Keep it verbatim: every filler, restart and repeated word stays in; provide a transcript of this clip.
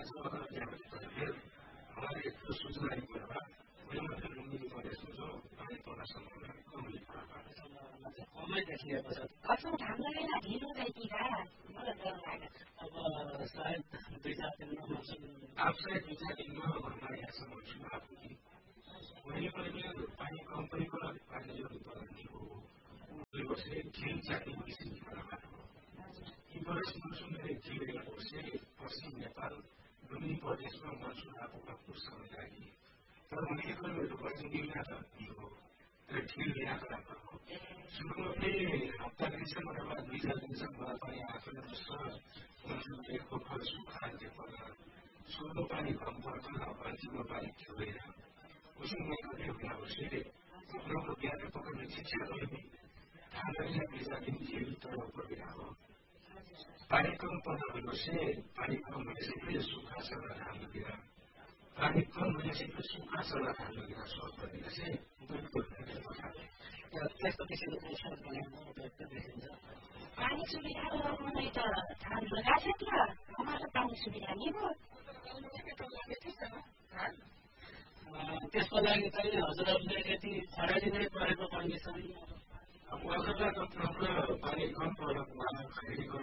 समाधान जाने पर फिर हमारे जो सूचना की करवा वही मतलब लंबी पड़े सोचो पानी थोड़ा समय कम लिखा कमै देखिएको छ कसम ठान्दै न ढिलो गइकी का मलाई डर लाग्यो अब सायद दुई चार दिनमा मौसम आप सायद दुई चार दिनमा हमारे यहाँ से मौसम आएगी वही पर पानी कम पड़ी पर पानी जरूर पड़नी हो तो से खेल जाती किसी की तरह ये बरस मौसम में खेल से पश्चिम नेपाल विभिन्न प्रदेशमा मौसम आएको कुछ समय लागि तर उनीले पनि पश्चिमी यात्रा हो र खेल यात्रा हो सुरुमा पनि हप्ता दिनसम्म बाद दुई चार दिनसम्म पानी आफ्नो जस्तो मौसम एक फल सुखा देख्न सुरुमा पानी कम पर्छ अन्तिममा पानी थिएन उसमा गर्ने हुनाले उनीहरूको ज्ञान पकाउने शिक्षा गर्ने धारणा विचार खेल तर प्रक्रिया हो पानी कम पर्दा से पानी कम होने से फिर सूखा चला धान गिरा पानी कम होने से फिर सूखा चला धान गिरा सोच पड़ने से बिल्कुल त्यस्तो किसिमको अवसर बनाउनु उपयुक्त देखिन्छ पानी सुविधा गर्नु त धान लगाएको छ त्यो हाम्रो पानी सुविधा नि भयो त्यसको लागि चाहिँ हजुरहरूले यति छडाइदिनै परेको कन्डिसन अब अझ त पानी कम परेको